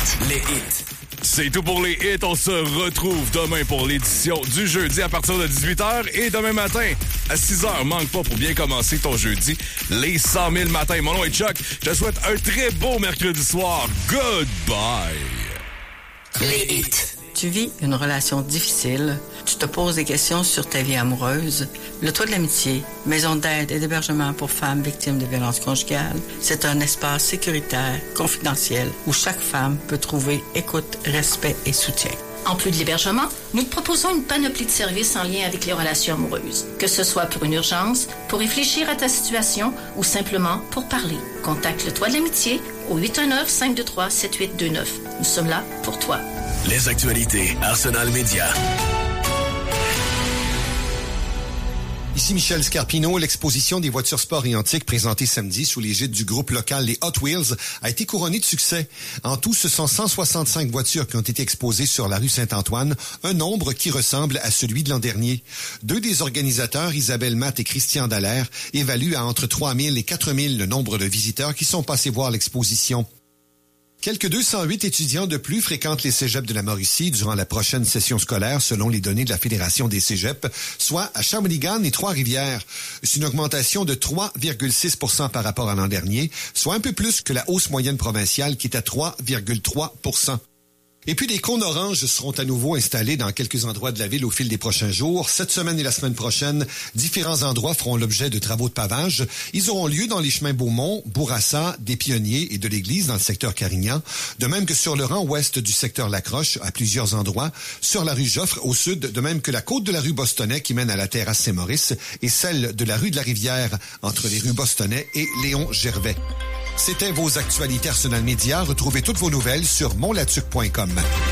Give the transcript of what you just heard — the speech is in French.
Les hits. C'est tout pour les hits. On se retrouve demain pour l'édition du jeudi à partir de 18h et demain matin à 6h. Manque pas pour bien commencer ton jeudi. Les 100 000 matins. Mon nom est Chuck. Je te souhaite un très beau mercredi soir. Goodbye. Les hits. Tu vis une relation difficile, tu te poses des questions sur ta vie amoureuse. Le Toit de l'Amitié, maison d'aide et d'hébergement pour femmes victimes de violences conjugales, c'est un espace sécuritaire, confidentiel, où chaque femme peut trouver écoute, respect et soutien. En plus de l'hébergement, nous te proposons une panoplie de services en lien avec les relations amoureuses. Que ce soit pour une urgence, pour réfléchir à ta situation ou simplement pour parler. Contacte le Toit de l'Amitié au 819-523-7829. Nous sommes là pour toi. Les actualités Arsenal Média. Ici Michel Scarpino. L'exposition des voitures sport et antiques présentée samedi sous l'égide du groupe local les Hot Wheels a été couronnée de succès. En tout, ce sont 165 voitures qui ont été exposées sur la rue Saint-Antoine, un nombre qui ressemble à celui de l'an dernier. Deux des organisateurs, Isabelle Matt et Christian Dallaire, évaluent à entre 3 000 et 4 000 le nombre de visiteurs qui sont passés voir l'exposition. Quelques 208 étudiants de plus fréquentent les cégeps de la Mauricie durant la prochaine session scolaire, selon les données de la Fédération des cégeps, soit à Shawinigan et Trois-Rivières. C'est une augmentation de 3,6 % par rapport à l'an dernier, soit un peu plus que la hausse moyenne provinciale qui est à 3,3 %. Et puis, des cônes oranges seront à nouveau installés dans quelques endroits de la ville au fil des prochains jours. Cette semaine et la semaine prochaine, différents endroits feront l'objet de travaux de pavage. Ils auront lieu dans les chemins Beaumont, Bourassa, des Pionniers et de l'Église dans le secteur Carignan, de même que sur le rang ouest du secteur Lacroche, à plusieurs endroits, sur la rue Joffre au sud, de même que la côte de la rue Bostonais qui mène à la terrasse Saint-Maurice et celle de la rue de la Rivière entre les rues Bostonais et Léon Gervais. C'était vos actualités Arsenal Média. Retrouvez toutes vos nouvelles sur monlatuc.com.